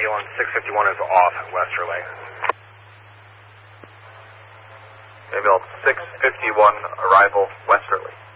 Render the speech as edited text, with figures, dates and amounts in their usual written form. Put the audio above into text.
ambulance 651 is off westerly. Ambulance 651, arrival westerly.